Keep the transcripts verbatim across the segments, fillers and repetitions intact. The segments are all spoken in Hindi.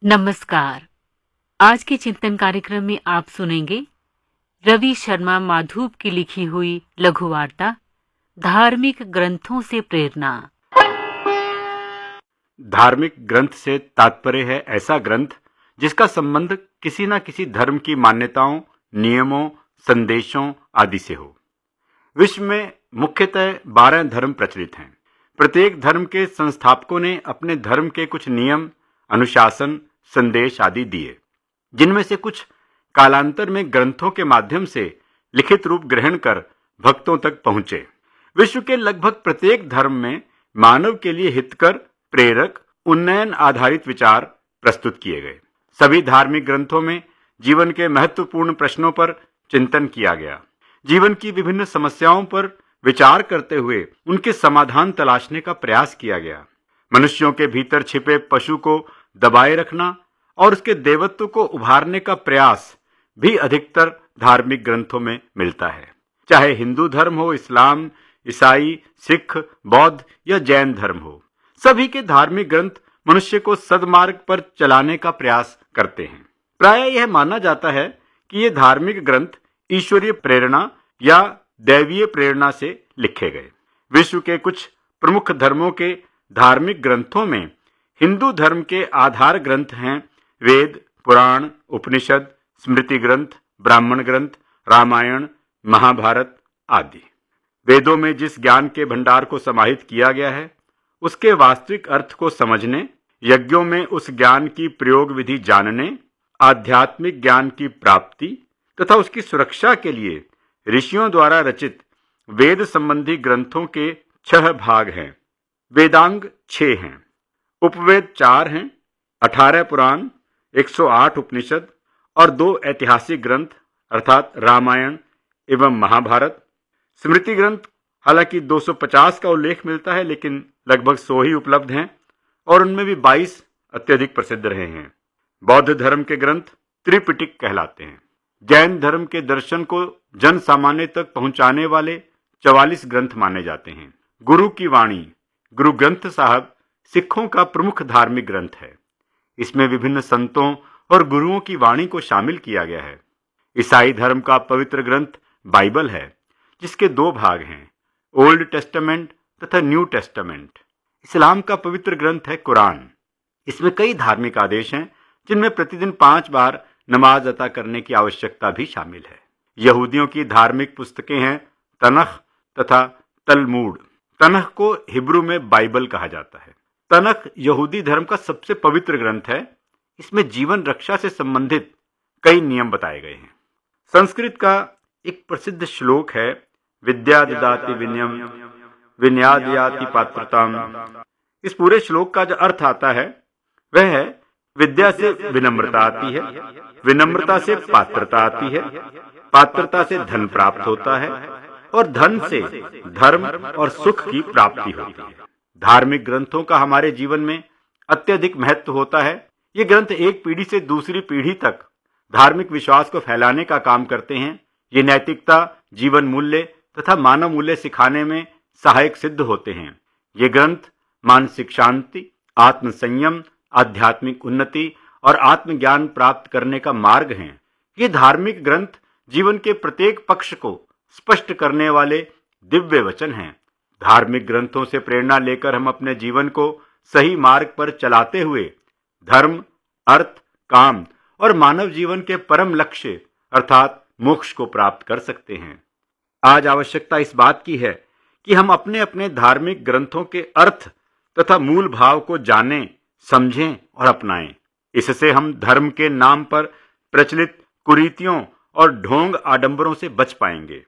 नमस्कार। आज के चिंतन कार्यक्रम में आप सुनेंगे रवि शर्मा माधुप की लिखी हुई लघु वार्ता धार्मिक ग्रंथों से प्रेरणा। धार्मिक ग्रंथ से तात्पर्य है ऐसा ग्रंथ जिसका संबंध किसी न किसी धर्म की मान्यताओं, नियमों, संदेशों आदि से हो। विश्व में मुख्यतः बारह धर्म प्रचलित हैं। प्रत्येक धर्म के संस्थापकों ने अपने धर्म के कुछ नियम, अनुशासन, संदेश आदि दिए, जिनमें से कुछ कालांतर में ग्रंथों के माध्यम से लिखित रूप ग्रहण कर भक्तों तक पहुंचे। विश्व के लगभग प्रत्येक धर्म में मानव के लिए हितकर, प्रेरक, उन्नयन आधारित विचार प्रस्तुत किए गए। सभी धार्मिक ग्रंथों में जीवन के महत्वपूर्ण प्रश्नों पर चिंतन किया गया। जीवन की विभिन्न समस्याओं पर विचार करते हुए उनके समाधान तलाशने का प्रयास किया गया। मनुष्यों के भीतर छिपे पशु को दबाए रखना और उसके देवत्व को उभारने का प्रयास भी अधिकतर धार्मिक ग्रंथों में मिलता है। चाहे हिंदू धर्म हो, इस्लाम, ईसाई, सिख, बौद्ध या जैन धर्म हो, सभी के धार्मिक ग्रंथ मनुष्य को सद्मार्ग पर चलाने का प्रयास करते हैं। प्रायः यह माना जाता है कि ये धार्मिक ग्रंथ ईश्वरीय प्रेरणा या दैवीय प्रेरणा से लिखे गए। विश्व के कुछ प्रमुख धर्मों के धार्मिक ग्रंथों में हिंदू धर्म के आधार ग्रंथ हैं वेद, पुराण, उपनिषद, स्मृति ग्रंथ, ब्राह्मण ग्रंथ, रामायण, महाभारत आदि। वेदों में जिस ज्ञान के भंडार को समाहित किया गया है, उसके वास्तविक अर्थ को समझने, यज्ञों में उस ज्ञान की प्रयोग विधि जानने, आध्यात्मिक ज्ञान की प्राप्ति तथा उसकी सुरक्षा के लिए ऋषियों द्वारा रचित वेद संबंधी ग्रंथों के छह भाग हैं। वेदांग छह हैं, उपवेद चार हैं, अठारह पुराण, एक सौ आठ उपनिषद और दो ऐतिहासिक ग्रंथ अर्थात रामायण एवं महाभारत। स्मृति ग्रंथ हालांकि दो सौ पचास का उल्लेख मिलता है, लेकिन लगभग सौ ही उपलब्ध हैं और उनमें भी बाईस अत्यधिक प्रसिद्ध रहे हैं। बौद्ध धर्म के ग्रंथ त्रिपिटक कहलाते हैं। जैन धर्म के दर्शन को जन सामान्य तक पहुंचाने वाले चवालीस ग्रंथ माने जाते हैं। गुरु की वाणी, गुरु ग्रंथ साहब सिखों का प्रमुख धार्मिक ग्रंथ है। इसमें विभिन्न संतों और गुरुओं की वाणी को शामिल किया गया है। ईसाई धर्म का पवित्र ग्रंथ बाइबल है, जिसके दो भाग हैं, ओल्ड टेस्टामेंट तथा न्यू टेस्टामेंट। इस्लाम का पवित्र ग्रंथ है कुरान। इसमें कई धार्मिक आदेश हैं, जिनमें प्रतिदिन पांच बार नमाज अता करने की आवश्यकता भी शामिल है। यहूदियों की धार्मिक पुस्तकें हैं तनख तथा तलमूड। तनख को हिब्रू में बाइबल कहा जाता है। तनख यहूदी धर्म का सबसे पवित्र ग्रंथ है। इसमें जीवन रक्षा से संबंधित कई नियम बताए गए हैं। संस्कृत का एक प्रसिद्ध श्लोक है, विद्या ददाति विनयम विनयादयाति पात्रताम। इस पूरे श्लोक का जो अर्थ आता है वह है, विद्या से विनम्रता आती है, विनम्रता से पात्रता आती है, पात्रता से धन प्राप्त होता है और धन से धर्म और सुख की प्राप्ति होती है। धार्मिक ग्रंथों का हमारे जीवन में अत्यधिक महत्व होता है। ये ग्रंथ एक पीढ़ी से दूसरी पीढ़ी तक धार्मिक विश्वास को फैलाने का काम करते हैं। ये नैतिकता, जीवन मूल्य तथा मानव मूल्य सिखाने में सहायक सिद्ध होते हैं। ये ग्रंथ मानसिक शांति, आत्म संयम, आध्यात्मिक उन्नति और आत्मज्ञान प्राप्त करने का मार्ग हैं। ये धार्मिक ग्रंथ जीवन के प्रत्येक पक्ष को स्पष्ट करने वाले दिव्य वचन हैं। धार्मिक ग्रंथों से प्रेरणा लेकर हम अपने जीवन को सही मार्ग पर चलाते हुए धर्म, अर्थ, काम और मानव जीवन के परम लक्ष्य अर्थात मोक्ष को प्राप्त कर सकते हैं। आज आवश्यकता इस बात की है कि हम अपने अपने धार्मिक ग्रंथों के अर्थ तथा मूल भाव को जानें, समझें और अपनाएं। इससे हम धर्म के नाम पर प्रचलित कुरीतियों और ढोंग आडंबरों से बच पाएंगे।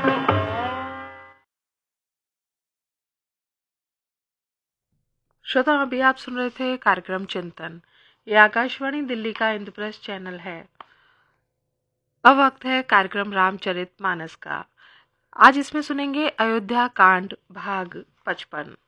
श्रोता, अभी आप सुन रहे थे कार्यक्रम चिंतन। ये आकाशवाणी दिल्ली का इंद्रप्रस्थ चैनल है। अब वक्त है कार्यक्रम रामचरित मानस का। आज इसमें सुनेंगे अयोध्या कांड भाग पचपन।